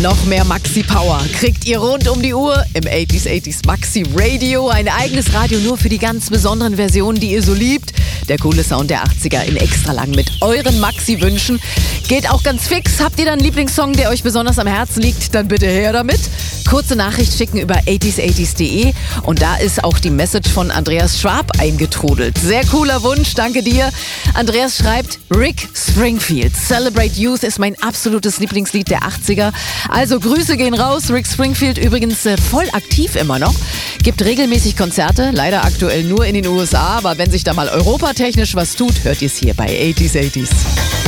Noch mehr Maxi Power kriegt ihr rund um die Uhr im 80s Maxi Radio. Ein eigenes Radio nur für die ganz besonderen Versionen, die ihr so liebt. Der coole Sound der 80er in extra lang mit euren Maxi-Wünschen. Geht auch ganz fix. Habt ihr dann einen Lieblingssong, der euch besonders am Herzen liegt? Dann bitte her damit. Kurze Nachricht schicken über 80s80s.de und da ist auch die Message von Andreas Schwab eingetrudelt. Sehr cooler Wunsch, danke dir. Andreas schreibt, Rick Springfield, Celebrate Youth ist mein absolutes Lieblingslied der 80er. Also Grüße gehen raus. Rick Springfield übrigens voll aktiv immer noch. Gibt regelmäßig Konzerte, leider aktuell nur in den USA, aber wenn sich da mal europatechnisch was tut, hört ihr es hier bei 80s80s.